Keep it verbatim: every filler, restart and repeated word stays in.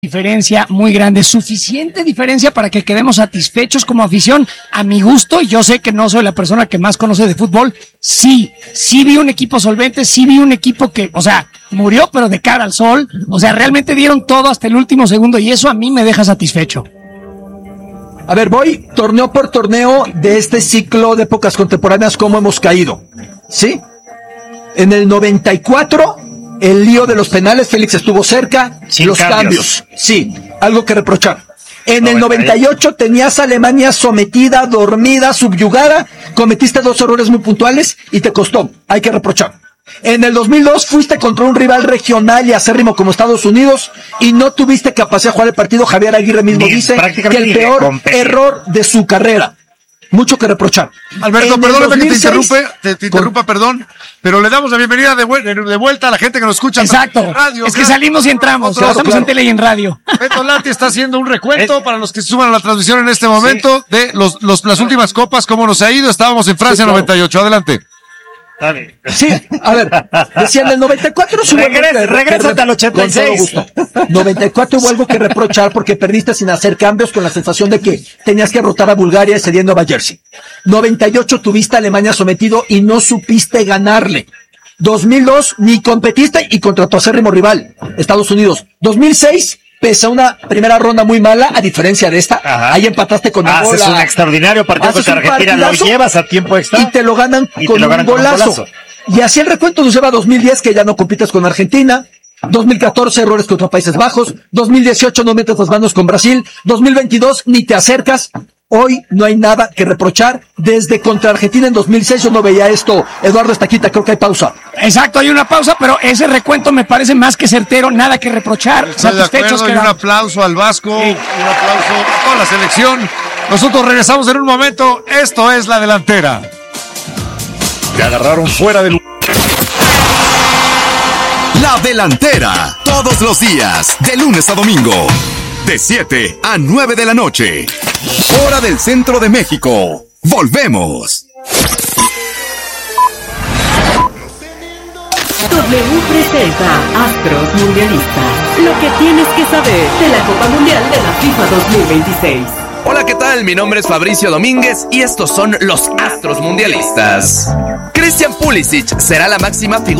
Diferencia muy grande, suficiente diferencia para que quedemos satisfechos como afición. A mi gusto, yo sé que no soy la persona que más conoce de fútbol, sí, sí vi un equipo solvente, sí vi un equipo que, o sea, murió pero de cara al sol, o sea, realmente dieron todo hasta el último segundo y eso a mí me deja satisfecho. A ver, voy torneo por torneo de este ciclo de épocas contemporáneas, cómo hemos caído, ¿sí? En el noventa y cuatro... el lío de los penales, Félix estuvo cerca, Sin los cambios. cambios, sí, algo que reprochar. En el noventa y ocho tenías a Alemania sometida, dormida, subyugada, cometiste dos errores muy puntuales y te costó, hay que reprochar. En el dos mil dos fuiste contra un rival regional y acérrimo como Estados Unidos y no tuviste capacidad de jugar el partido. Javier Aguirre mismo Ni, dice que ni el peor competir. error de su carrera. Mucho que reprochar. Alberto, En el perdóname que te dos mil seis, interrumpe, te, te interrumpa, perdón, pero le damos la bienvenida de, vuel- de vuelta a la gente que nos escucha. Exacto, en radio. es que Gracias. salimos y entramos, Claro, estamos claro. en tele y en radio. Beto Lati está haciendo un recuento para los que se suman a la transmisión en este momento de los, los, las últimas copas, cómo nos ha ido. Estábamos en Francia Sí, claro. noventa y ocho, adelante. Dale. Sí, a ver, decía en el noventa y cuatro hubo algo Regresa- que- regrésate que- al ochenta y seis. con todo gusto. noventa y cuatro hubo algo que reprochar porque perdiste sin hacer cambios con la sensación de que tenías que derrotar a Bulgaria cediendo a Nueva Jersey. noventa y ocho tuviste a Alemania sometido y no supiste ganarle. dos mil dos ni competiste y contra tu acérrimo rival, Estados Unidos. dos mil seis pese a una primera ronda muy mala, a diferencia de esta, Ajá. ahí empataste con Haces Angola. un extraordinario partido Haces contra un Argentina, lo partidazo llevas a tiempo extra. y te lo ganan, Y te con, lo un ganan con un golazo. golazo. Y así el recuento nos lleva a dos mil diez, que ya no compites con Argentina. dos mil catorce, errores contra Países Bajos. dos mil dieciocho, no metes las manos con Brasil. dos mil veintidós, ni te acercas. Hoy no hay nada que reprochar. Desde contra Argentina en dos mil seis yo no veía esto. Eduardo Estaquita, creo que hay pausa. Exacto, hay una pausa, pero ese recuento me parece más que certero, nada que reprochar, Estoy de satisfechos acuerdo y un quedamos. aplauso al Vasco, Sí. un aplauso a toda la selección. Nosotros regresamos en un momento. Esto es La Delantera. Te agarraron fuera del... La Delantera, todos los días, de lunes a domingo, de siete a nueve de la noche, hora del centro de México. Volvemos. W presenta Astros Mundialistas. Lo que tienes que saber de la Copa Mundial de la FIFA dos mil veintiséis. Hola, ¿qué tal? Mi nombre es Fabricio Domínguez y estos son los Astros Mundialistas. Christian Pulisic será la máxima figura